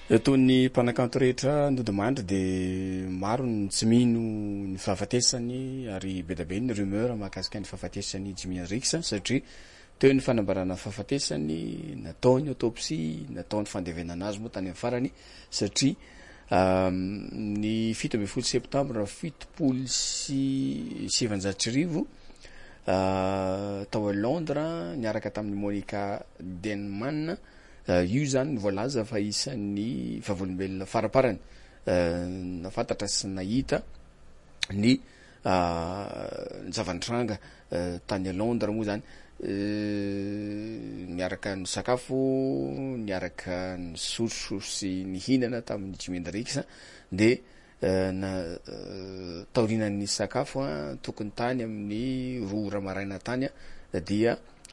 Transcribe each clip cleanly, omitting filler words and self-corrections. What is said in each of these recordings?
Ny mpanakanto rehetra ndodimandry de maro ny tsy mino ny fahafatesany ary be da be ny rumeur mahakasika ny fahafatesany Jimi Hendrix satria teo ny fanambarana fahafatesany, natao ny autopsie, natao ny fandevenana azy moa tany amin'ny farany satria ny 17 septambra 730 tao a Londres niaraka tamin'ny Monica Denman. Io zany ny voalaza fa isan'ny vavolombelona faraparany nafantatra sy nahita ny zavantranga tany a Londres moa zany niaraka ny sakafo, niaraka ny sotro sy ny hinana tamin'ny Jimi Hendrix de taorinan'ny sakafo tokony tany amin'ny 2 ora maraina tany dia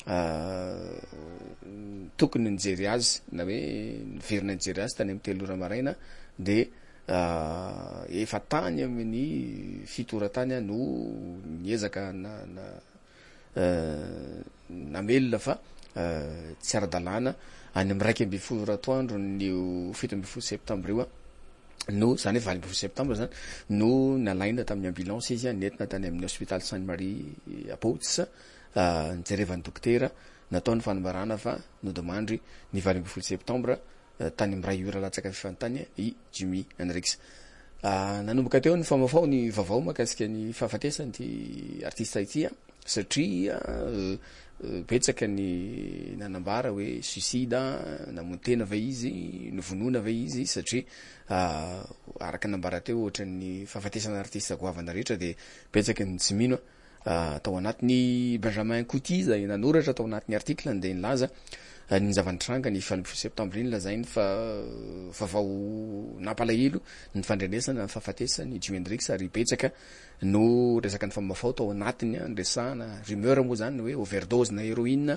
tokony nijery azy na hoe niverina nijery azy tany amin'ny 3 ora maraina de efa tany amin'ny 7 ora tany no niezaka namelona fa tsy ara-dalàna any amin'ny 1 ora atoandro ny 17 septambra io no zany hoe 20 septambra zany no nalaina tamin'ny ambulance izy nentina tany amin'ny hôpital Sainte-Marie à Ports nijerevan'ny dokotera natao ny fanambarana fa nodimandry ny 20 septambra tany amin'ny 2 ora latsaka fifantany i Jimi Hendrix. Nanomboka teo ny famafao ny vaovao makasika ny fahafatesany ty artista ity satria betsaka ny nanambara hoe suicide namontena va izy, novonona va izy satria araka nambara teo ohatran'ny fahafatesana artista goavana rehetra de betsaka ny tsy mino tao anatin'ny Benjamin Couty zay nanoratra tao anatin'ny article de nilaza ny zavantranga ny 20 septambra iny lazainy fa vaovao nampalahelo ny fandrenesana ny fahafatesany Jimi Hendrix ary betsaka no resaka ny famafao tao anatiny ndresana rumeur moa zany hoe overdose na héroïne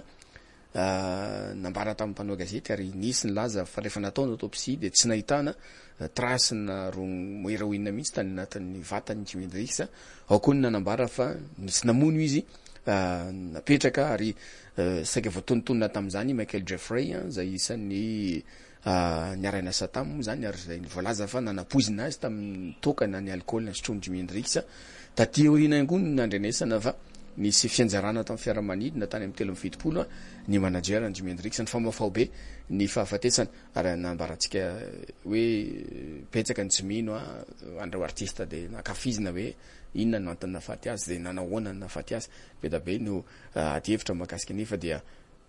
nambara tamin'ny mpanao gazety ary nisy nilaza fa rehefa natao ny autopsie de tsy nahitana trace na héroïne mihitsy tany anatin'ny vatany Jimi Hendrix ao koa ny nanambara fa tsy namono izy napetraka ary saika voatonontonona tamin'izany Michael Jeffrey zay isan'ny niarana asa taminy zany ary zay voalaza fa nanapoizina azy tamin'ny tokana ny alcool nasotroany Jimi Hendrix taty aoriana ihany koa ny nandrenesana fa nisy fianjarana tamin'ny fiaramanidina tany amin'ny 370 ny manager ny Jimi Hendrix ny famafao be ny fahafatesana ary nambarantsika hoe petsaka ny tsy mino andreo artista de nakafizina hoe inona no antony nafaty azy de nanahoana ny nafaty azy be da be no aty hevitra mahakasika nefa dia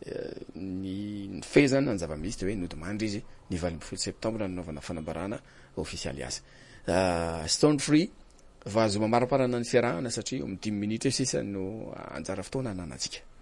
ny fezana ny zava-misy de hoe nodimandry izy ny 20 septambra nanaovana fanambarana ofisialy azy. Stone Free va azo mamaraparana ny fiarahana satria amin'ny 10 minitra sisa no anjara fotoana ananantsika.